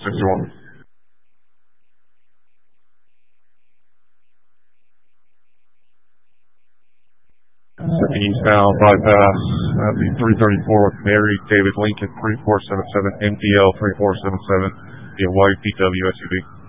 61. Set the eastbound bypass at the 334 with Mary David Lincoln 3477 MDL 3477 via white VW SUV.